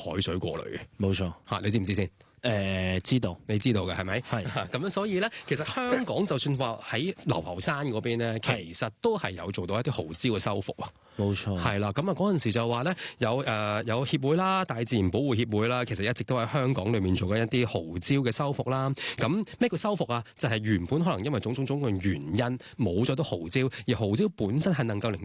海水過濾嘅。 冇錯嚇，你知唔知先？ 知道， 你知道嘅係咪？ 係咁樣，所以咧，其實香港就算話喺流浮山嗰邊咧，其實都係有做到一啲蠔礁嘅修復啊。 冇錯， 係啦，咁啊嗰陣時就話咧有協會啦，大自然保護協會啦，其實一直都喺香港裏面做緊一啲蠔礁嘅修復啦。咁咩叫修復啊？就係原本可能因為種種嘅原因冇咗啲蠔礁，而蠔礁本身係能夠令